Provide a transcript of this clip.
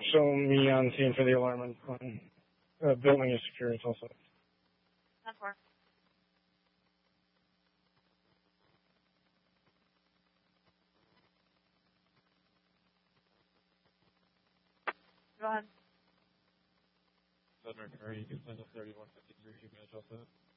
show me on scene for the alarm on building is secure. It's also. 10-4. Go ahead. Southern Curry, you can send a 3153 manage also.